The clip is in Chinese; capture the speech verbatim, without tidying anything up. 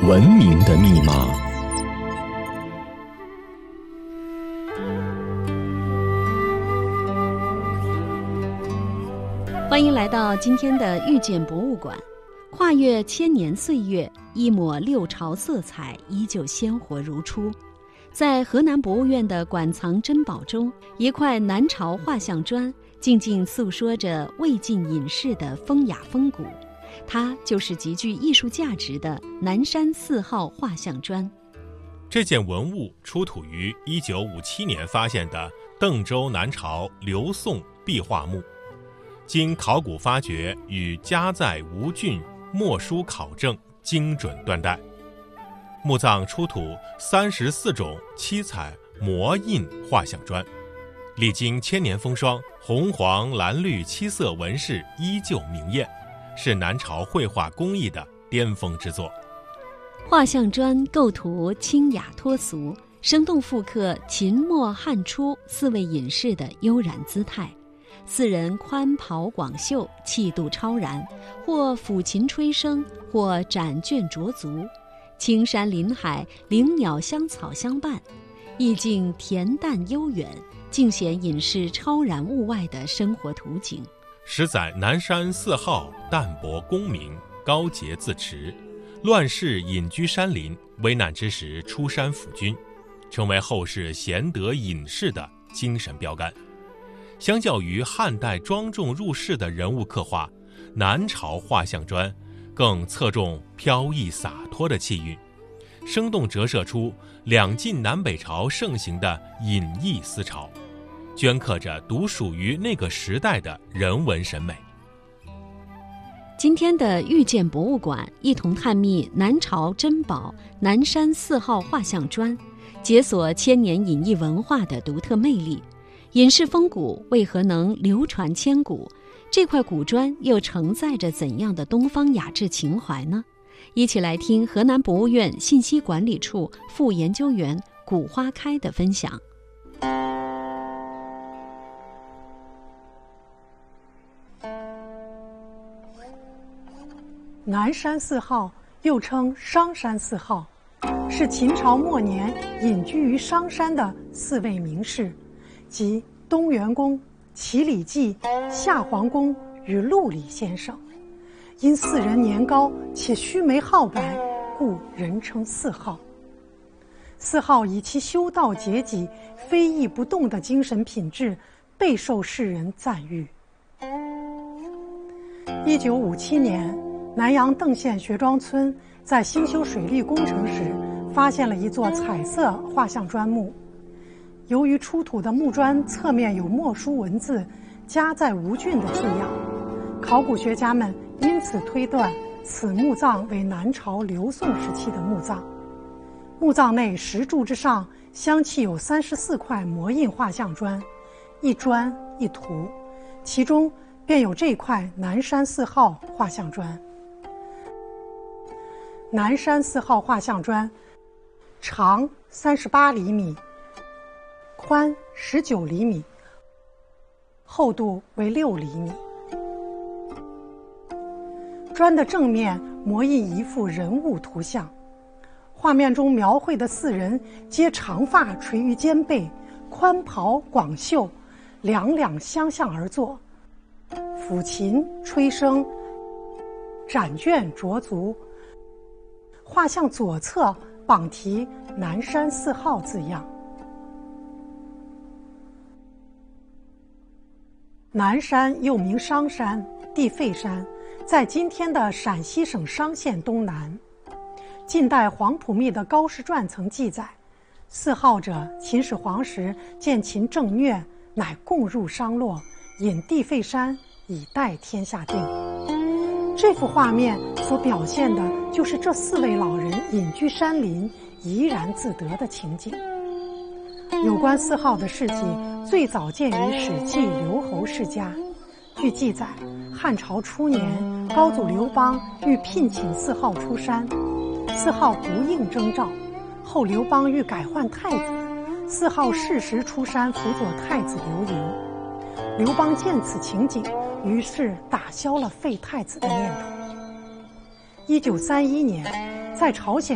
文明的密码。 欢迎来到今天的遇见博物馆，跨越千年岁月，一抹六朝色彩依旧鲜活如初。在河南博物院的馆藏珍宝中，一块南朝画像砖静静诉说着魏晋隐士的风雅风骨，它就是极具艺术价值的南山四号画像砖。 这件文物出土于一九五七年发现的邓州南朝刘宋壁画墓，经考古发掘与家在吴郡墨书考证精准断代。墓葬出土三十四种七彩模印画像砖，历经千年风霜，红黄蓝绿七色纹饰依旧明艳，是南朝绘画工艺的巅峰之作。 画像砖构图清雅脱俗，生动复刻秦末汉初四位隐士的悠然姿态。四人宽袍广袖，气度超然，或抚琴吹笙，或展卷着足，青山林海，灵鸟香草相伴，意境恬淡悠远，尽显隐士超然物外的生活图景。 实载南山四号淡泊功名，高洁自持，乱世隐居山林，危难之时出山辅君，成为后世贤德隐士的精神标杆。相较于汉代庄重入世的人物刻画，南朝画像砖更侧重飘逸洒脱的气韵，生动折射出两晋南北朝盛行的隐逸思潮，镌刻着独属于那个时代的人文审美。 今天的遇见博物馆，一同探秘南朝珍宝南山四号画像砖，解锁千年隐逸文化的独特魅力。隐士风骨为何能流传千古？这块古砖又承载着怎样的东方雅致情怀呢？一起来听河南博物院信息管理处副研究员古花开的分享。 南山四号又称商山四号，是秦朝末年隐居于商山的四位名士，即东元公、齐礼记、夏皇公与陆李先生。因四人年高且须眉皓白，故人称四号。四号以其修道节己、非议不动的精神品质，备受世人赞誉。一九五七年，南阳邓县学庄村在兴修水利工程时，发现了一座彩色画像砖墓。由于出土的木砖侧面有墨书文字“家在吴郡”的字样，考古学家们因此推断此墓葬为南朝刘宋时期的墓葬。墓葬内石柱之上相砌有三十四块模印画像砖，一砖一图，其中便有这块南山四号画像砖。南山四号画像砖长三十八厘米，宽十九厘米，厚度为六厘米。砖的正面模印一幅人物图像，画面中描绘的四人皆长发垂于肩背，宽袍广袖，两两相向而坐，抚琴吹笙，展卷着足。画像左侧榜题南山四号字样。南山又名商山、地费山，在今天的陕西省商县东南。晋代黄埔密的《高氏传》曾记载，四号者，秦始皇时见秦政虐，乃共入商洛，引地费山以待天下定。这幅画面所表现的就是这四位老人隐居山林，怡然自得的情景。有关四号的事迹最早见于《史记·刘侯世家》。据记载，汉朝初年，高祖刘邦欲聘请四号出山，四号不应征召。后刘邦欲改换太子，四号适时出山辅佐太子刘盈。刘邦见此情景，于是打消了废太子的念头。一九三一年，在朝鲜